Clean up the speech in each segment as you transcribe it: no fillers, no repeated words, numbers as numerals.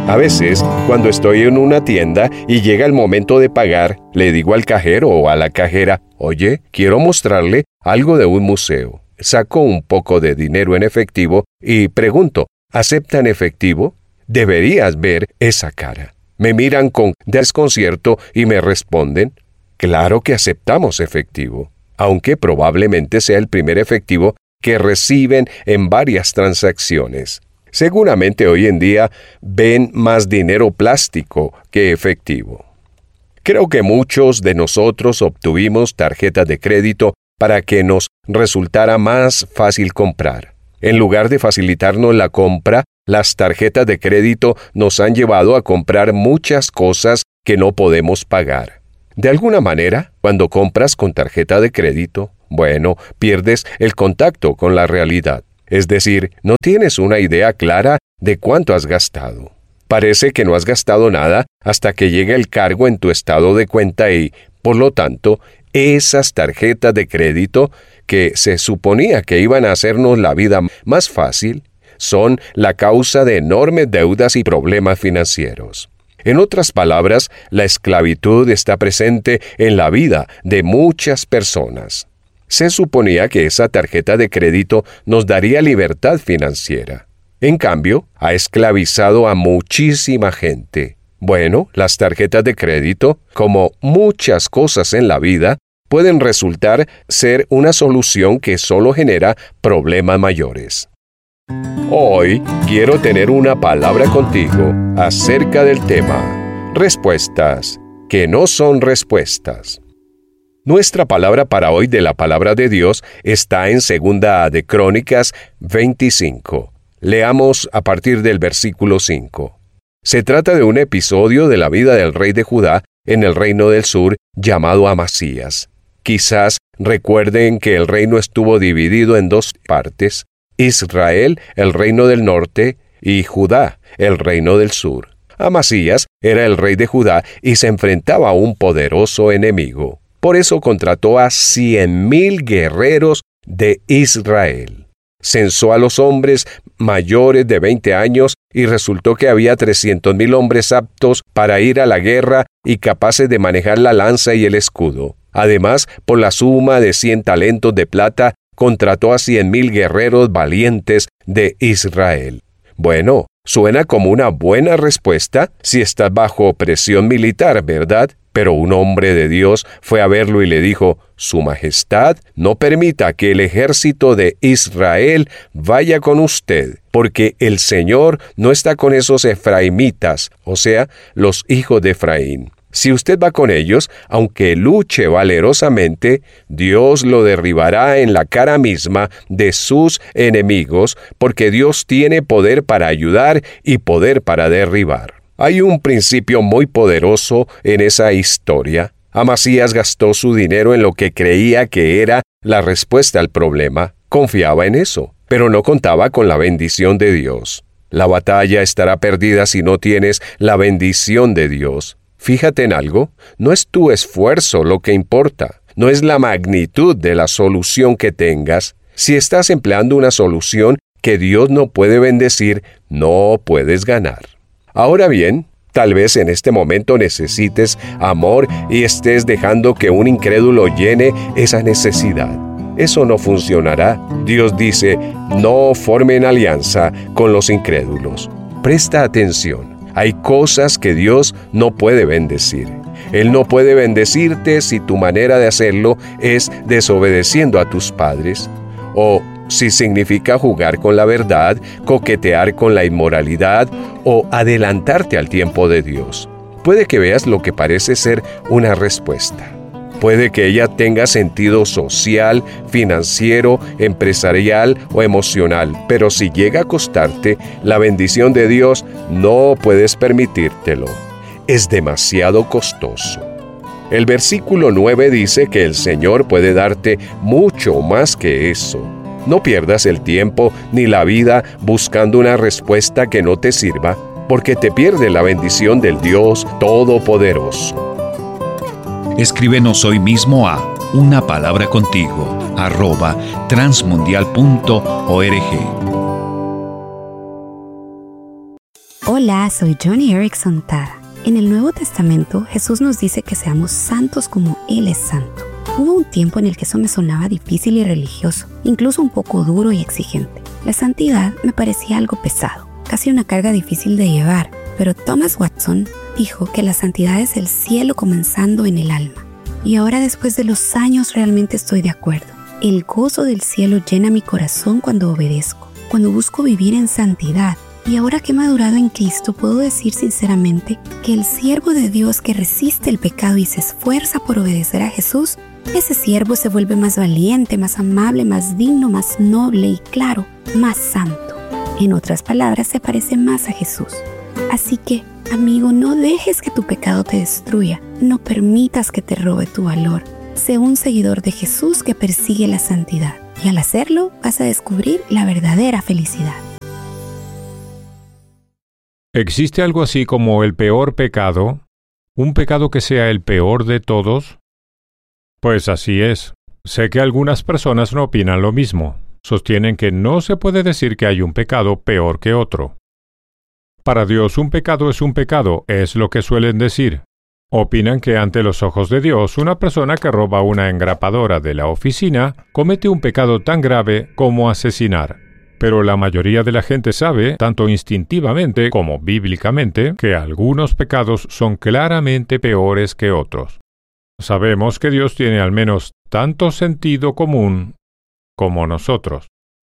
A veces, cuando estoy en una tienda y llega el momento de pagar, le digo al cajero o a la cajera, oye, quiero mostrarle algo de un museo. Saco un poco de dinero en efectivo y pregunto, ¿aceptan efectivo? Deberías ver esa cara. Me miran con desconcierto y me responden, claro que aceptamos efectivo, aunque probablemente sea el primer efectivo que reciben en varias transacciones. Seguramente hoy en día ven más dinero plástico que efectivo. Creo que muchos de nosotros obtuvimos tarjetas de crédito para que nos resultara más fácil comprar. En lugar de facilitarnos la compra, las tarjetas de crédito nos han llevado a comprar muchas cosas que no podemos pagar. De alguna manera, cuando compras con tarjeta de crédito, pierdes el contacto con la realidad. Es decir, no tienes una idea clara de cuánto has gastado. Parece que no has gastado nada hasta que llega el cargo en tu estado de cuenta y, por lo tanto, esas tarjetas de crédito que se suponía que iban a hacernos la vida más fácil, son la causa de enormes deudas y problemas financieros. En otras palabras, la esclavitud está presente en la vida de muchas personas. Se suponía que esa tarjeta de crédito nos daría libertad financiera. En cambio, ha esclavizado a muchísima gente. Las tarjetas de crédito, como muchas cosas en la vida, pueden resultar ser una solución que solo genera problemas mayores. Hoy quiero tener una palabra contigo acerca del tema respuestas que no son respuestas. Nuestra palabra para hoy de la palabra de Dios está en 2 de Crónicas 25. Leamos a partir del versículo 5. Se trata de un episodio de la vida del rey de Judá en el reino del sur llamado Amasías. Quizás recuerden que el reino estuvo dividido en dos partes: Israel, el reino del norte, y Judá, el reino del sur. Amasías era el rey de Judá y se enfrentaba a un poderoso enemigo. Por eso contrató a 100,000 guerreros de Israel. Censó a los hombres mayores de 20 años y resultó que había 300,000 hombres aptos para ir a la guerra y capaces de manejar la lanza y el escudo. Además, por la suma de 100 talentos de plata, contrató a 100,000 guerreros valientes de Israel. Suena como una buena respuesta si estás bajo presión militar, ¿verdad? Pero un hombre de Dios fue a verlo y le dijo, Su Majestad, no permita que el ejército de Israel vaya con usted, porque el Señor no está con esos efraimitas, o sea, los hijos de Efraín. Si usted va con ellos, aunque luche valerosamente, Dios lo derribará en la cara misma de sus enemigos, porque Dios tiene poder para ayudar y poder para derribar. Hay un principio muy poderoso en esa historia. Amasías gastó su dinero en lo que creía que era la respuesta al problema. Confiaba en eso, pero no contaba con la bendición de Dios. La batalla estará perdida si no tienes la bendición de Dios. Fíjate en algo, no es tu esfuerzo lo que importa, no es la magnitud de la solución que tengas. Si estás empleando una solución que Dios no puede bendecir, no puedes ganar. Ahora bien, tal vez en este momento necesites amor y estés dejando que un incrédulo llene esa necesidad. Eso no funcionará. Dios dice, no formen alianza con los incrédulos. Presta atención. Hay cosas que Dios no puede bendecir. Él no puede bendecirte si tu manera de hacerlo es desobedeciendo a tus padres, o si significa jugar con la verdad, coquetear con la inmoralidad o adelantarte al tiempo de Dios. Puede que veas lo que parece ser una respuesta. Puede que ella tenga sentido social, financiero, empresarial o emocional, pero si llega a costarte la bendición de Dios, no puedes permitírtelo. Es demasiado costoso. El versículo 9 dice que el Señor puede darte mucho más que eso. No pierdas el tiempo ni la vida buscando una respuesta que no te sirva, porque te pierde la bendición del Dios Todopoderoso. Escríbenos hoy mismo a unapalabracontigo@transmundial.org. Hola, soy Johnny Erickson Tara. En el Nuevo Testamento, Jesús nos dice que seamos santos como Él es santo. Hubo un tiempo en el que eso me sonaba difícil y religioso, incluso un poco duro y exigente. La santidad me parecía algo pesado, casi una carga difícil de llevar, pero Thomas Watson dijo que la santidad es el cielo comenzando en el alma. Y ahora, después de los años, realmente estoy de acuerdo. El gozo del cielo llena mi corazón cuando obedezco, cuando busco vivir en santidad. Y ahora que he madurado en Cristo, puedo decir sinceramente que el siervo de Dios que resiste el pecado y se esfuerza por obedecer a Jesús, ese siervo se vuelve más valiente, más amable, más digno, más noble y, claro, más santo. En otras palabras, se parece más a Jesús. Así que, amigo, no dejes que tu pecado te destruya. No permitas que te robe tu valor. Sé un seguidor de Jesús que persigue la santidad. Y al hacerlo, vas a descubrir la verdadera felicidad. ¿Existe algo así como el peor pecado? ¿Un pecado que sea el peor de todos? Pues así es. Sé que algunas personas no opinan lo mismo. Sostienen que no se puede decir que hay un pecado peor que otro. Para Dios un pecado, es lo que suelen decir. Opinan que ante los ojos de Dios, una persona que roba una engrapadora de la oficina comete un pecado tan grave como asesinar. Pero la mayoría de la gente sabe, tanto instintivamente como bíblicamente, que algunos pecados son claramente peores que otros. Sabemos que Dios tiene al menos tanto sentido común como nosotros.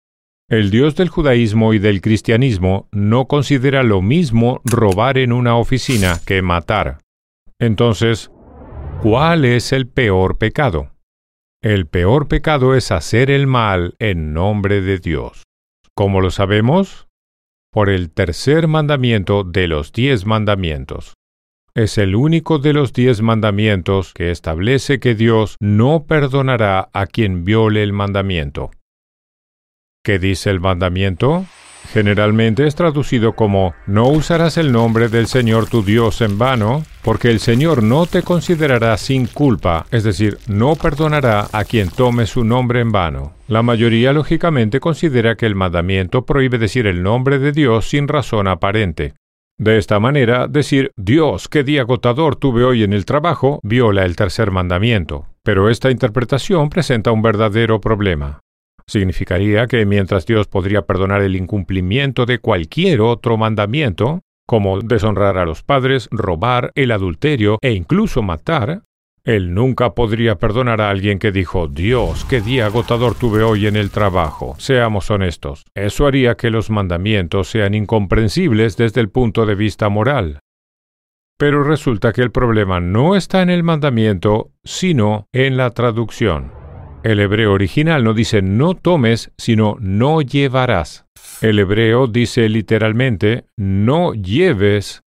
El Dios del judaísmo y del cristianismo no considera lo mismo robar en una oficina que matar. Entonces, ¿cuál es el peor pecado? El peor pecado es hacer el mal en nombre de Dios. ¿Cómo lo sabemos? Por el tercer mandamiento de los 10 mandamientos. Es el único de los 10 mandamientos que establece que Dios no perdonará a quien viole el mandamiento. ¿Qué dice el mandamiento? Generalmente es traducido como: no usarás el nombre del Señor tu Dios en vano, porque el Señor no te considerará sin culpa, es decir, no perdonará a quien tome su nombre en vano. La mayoría lógicamente considera que el mandamiento prohíbe decir el nombre de Dios sin razón aparente. De esta manera, decir «Dios, qué día agotador tuve hoy en el trabajo» viola el tercer mandamiento. Pero esta interpretación presenta un verdadero problema. Significaría que mientras Dios podría perdonar el incumplimiento de cualquier otro mandamiento, como deshonrar a los padres, robar, el adulterio e incluso matar, Él nunca podría perdonar a alguien que dijo «Dios, qué día agotador tuve hoy en el trabajo». Seamos honestos, eso haría que los mandamientos sean incomprensibles desde el punto de vista moral. Pero resulta que el problema no está en el mandamiento, sino en la traducción. El hebreo original no dice «no tomes», sino «no llevarás». El hebreo dice literalmente «no lleves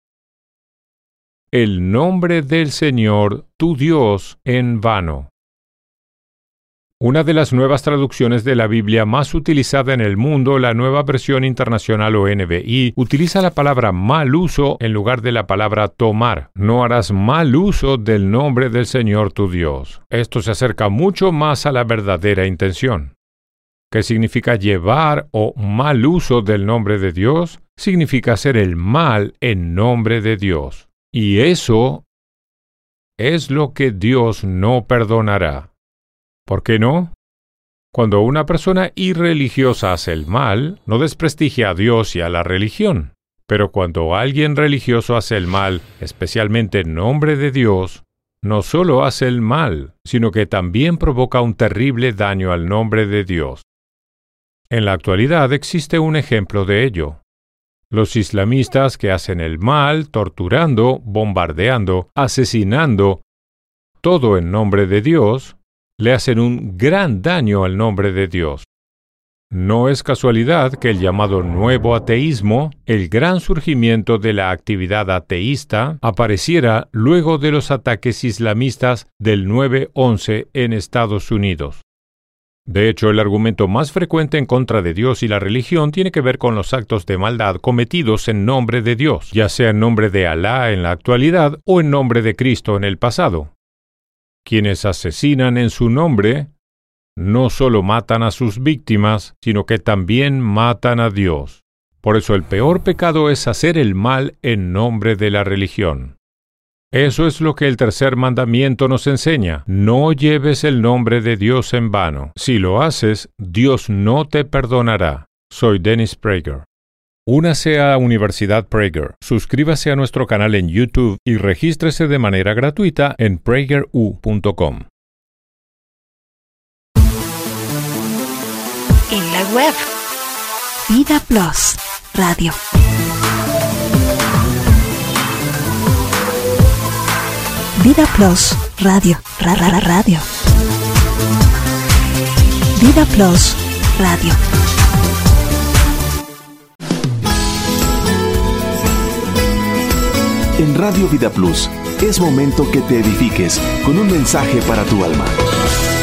el nombre del Señor, tu Dios, en vano». Una de las nuevas traducciones de la Biblia más utilizada en el mundo, la Nueva Versión Internacional o NBI, utiliza la palabra mal uso en lugar de la palabra tomar. No harás mal uso del nombre del Señor tu Dios. Esto se acerca mucho más a la verdadera intención. ¿Qué significa llevar o mal uso del nombre de Dios? Significa hacer el mal en nombre de Dios. Y eso es lo que Dios no perdonará. ¿Por qué no? Cuando una persona irreligiosa hace el mal, no desprestigia a Dios y a la religión. Pero cuando alguien religioso hace el mal, especialmente en nombre de Dios, no solo hace el mal, sino que también provoca un terrible daño al nombre de Dios. En la actualidad existe un ejemplo de ello. Los islamistas que hacen el mal, torturando, bombardeando, asesinando, todo en nombre de Dios, le hacen un gran daño al nombre de Dios. No es casualidad que el llamado nuevo ateísmo, el gran surgimiento de la actividad ateísta, apareciera luego de los ataques islamistas del 9/11 en Estados Unidos. De hecho, el argumento más frecuente en contra de Dios y la religión tiene que ver con los actos de maldad cometidos en nombre de Dios, ya sea en nombre de Alá en la actualidad o en nombre de Cristo en el pasado. Quienes asesinan en su nombre no solo matan a sus víctimas, sino que también matan a Dios. Por eso el peor pecado es hacer el mal en nombre de la religión. Eso es lo que el tercer mandamiento nos enseña. No lleves el nombre de Dios en vano. Si lo haces, Dios no te perdonará. Soy Dennis Prager. Únase a Universidad Prager, suscríbase a nuestro canal en YouTube y regístrese de manera gratuita en prageru.com. En la web, Vida Plus Radio. Vida Plus Radio. Radio. Vida Plus Radio. En Radio Vida Plus, es momento que te edifiques con un mensaje para tu alma.